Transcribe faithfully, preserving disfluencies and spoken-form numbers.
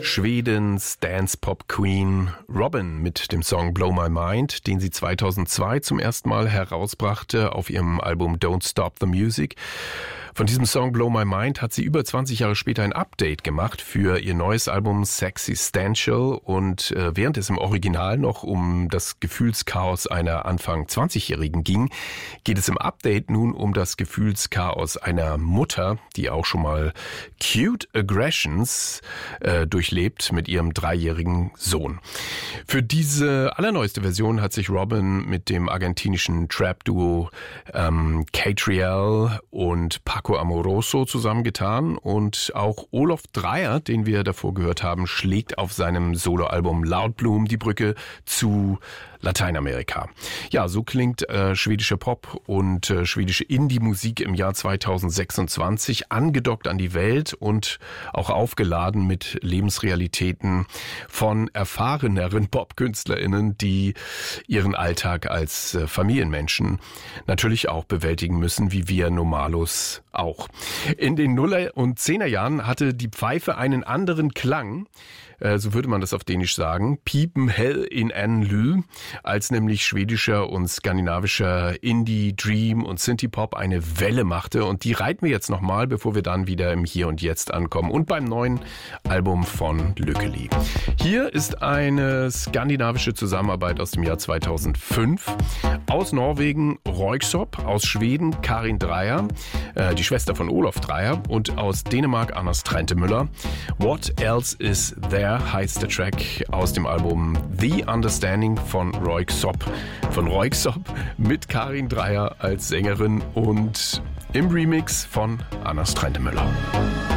Schwedens Dance-Pop-Queen Robyn mit dem Song Blow My Mind, den sie zweitausendzwei zum ersten Mal herausbrachte auf ihrem Album Don't Stop the Music. Von diesem Song Blow My Mind hat sie über zwanzig Jahre später ein Update gemacht für ihr neues Album Sexy-Stantial und äh, während es im Original noch um das Gefühlschaos einer Anfang zwanzigjährigen ging, geht es im Update nun um das Gefühlschaos einer Mutter, die auch schon mal Cute Aggressions äh, durchlebt mit ihrem dreijährigen Sohn. Für diese allerneueste Version hat sich Robyn mit dem argentinischen Trap-Duo ähm, Catriel und Paco Amoroso zusammengetan und auch Olof Dreyer, den wir davor gehört haben, schlägt auf seinem Soloalbum Loud Bloom die Brücke zu Lateinamerika. Ja, so klingt äh, schwedische Pop und äh, schwedische Indie-Musik im Jahr zweitausendsechsundzwanzig, angedockt an die Welt und auch aufgeladen mit Lebensrealitäten von erfahreneren Popkünstlerinnen, die ihren Alltag als äh, Familienmenschen natürlich auch bewältigen müssen, wie wir Normalos auch. In den Nuller- und Zehnerjahren hatte die Pfeife einen anderen Klang, äh, so würde man das auf Dänisch sagen, Piepen hell in en lyd, als nämlich schwedischer und skandinavischer Indie, Dream und Synthie-Pop eine Welle machte. Und die reiten wir jetzt nochmal, bevor wir dann wieder im Hier und Jetzt ankommen und beim neuen Album von Lykkeli. Hier ist eine skandinavische Zusammenarbeit aus dem Jahr zweitausendfünf. Aus Norwegen Röyksopp, aus Schweden Karin Dreyer, äh, die Schwester von Olof Dreyer, und aus Dänemark Anders Trentemøller. What Else Is There heißt der Track aus dem Album The Understanding von Röyksopp. Von Röyksopp mit Karin Dreyer als Sängerin und im Remix von Anders Trentemøller.